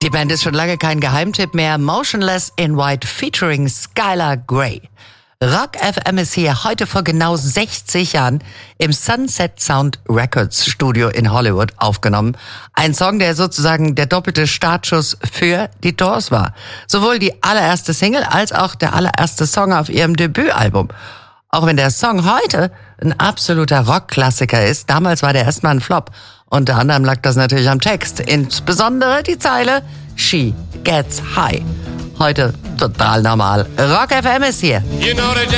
Die Band ist schon lange kein Geheimtipp mehr. Motionless in White featuring Skylar Grey. Rock FM ist hier heute vor genau 60 Jahren im Sunset Sound Records Studio in Hollywood aufgenommen. Ein Song, der sozusagen der doppelte Startschuss für die Doors war. Sowohl die allererste Single als auch der allererste Song auf ihrem Debütalbum. Auch wenn der Song heute ein absoluter Rockklassiker ist, damals war der erstmal ein Flop. Unter anderem lag das natürlich am Text, insbesondere die Zeile She Gets High. Heute total normal. Rock FM ist hier.